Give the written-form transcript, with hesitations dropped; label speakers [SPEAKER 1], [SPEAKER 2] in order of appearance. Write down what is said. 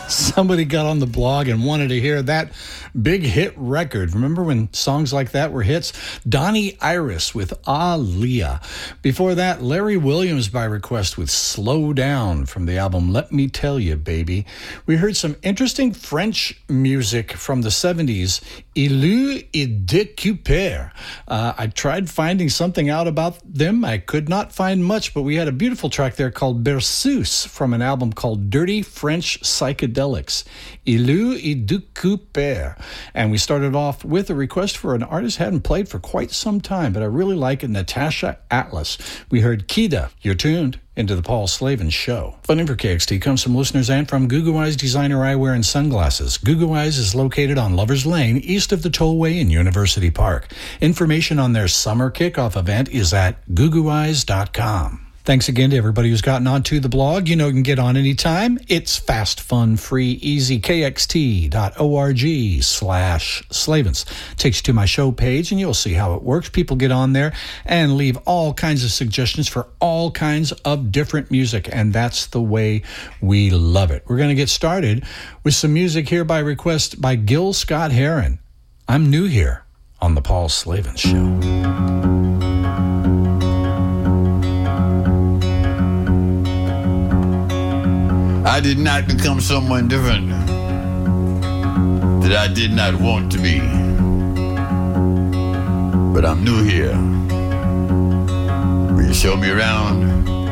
[SPEAKER 1] Somebody got on the blog and wanted to hear that big hit record. Remember when songs like that were hits? Donnie Iris with Aaliyah. Before that, Larry Williams by request with Slow Down from the album Let Me Tell You, Baby. We heard some interesting French music from the 70s. Illu et de Cooper. I tried finding something out about them. I could not find much, but we had a beautiful track there called Berceuse from an album called Dirty French Psychedelics. Illu et de Cooper. And we started off with a request for an artist hadn't played for quite some time, but I really like it, Natasha Atlas. We heard Kida. You're tuned into the Paul Slavin Show. Funding for KXT comes from listeners and from Goo Goo Eyes Designer Eyewear and Sunglasses. Goo Goo Eyes is located on Lovers Lane, east of the Tollway in University Park. Information on their summer kickoff event is at googooeyes.com. Thanks again to everybody who's gotten onto the blog. You know you can get on anytime. It's fast, fun, free, easy. KXT.org/Slavins. Takes you to my show page, and you'll see how it works. People get on there and leave all kinds of suggestions for all kinds of different music, and that's the way we love it. We're going to get started with some music here by request by Gil Scott-Heron. I'm new here on the Paul Slavin Show.
[SPEAKER 2] I did not become someone different that I did not want to be. But I'm new here. Will you show me around?